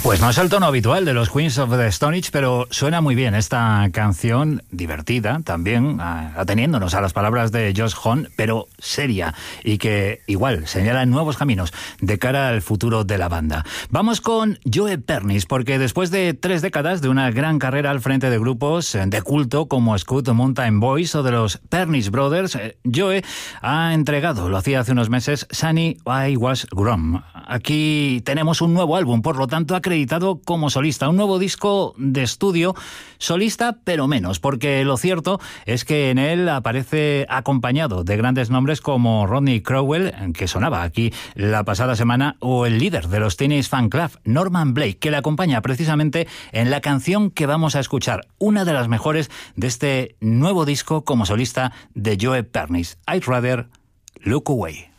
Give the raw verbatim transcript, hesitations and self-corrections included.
Pues no es el tono habitual de los Queens of the Stone Age, pero suena muy bien esta canción, divertida también, ateniéndonos a las palabras de Josh Homme, pero seria, y que igual señala nuevos caminos de cara al futuro de la banda. Vamos con Joe Pernice, porque después de tres décadas de una gran carrera al frente de grupos de culto como Scout Mountain Boys o de los Pernice Brothers, Joe ha entregado, lo hacía hace unos meses, Sunny I Was Grown. Aquí tenemos un nuevo álbum, por lo tanto acreditado como solista, un nuevo disco de estudio, solista pero menos, porque lo cierto es que en él aparece acompañado de grandes nombres como Rodney Crowell, que sonaba aquí la pasada semana, o el líder de los Teenage Fan Club, Norman Blake, que le acompaña precisamente en la canción que vamos a escuchar, una de las mejores de este nuevo disco como solista de Joe Pernice, I'd Rather Look Away.